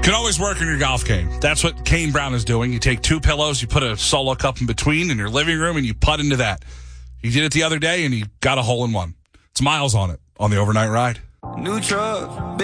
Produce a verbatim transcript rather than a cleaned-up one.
Can always work on your golf game. That's what Kane Brown is doing. You take two pillows, you put a solo cup in between in your living room, and you putt into that. He did it the other day, and he got a hole in one. It's miles on it on the overnight ride. New truck.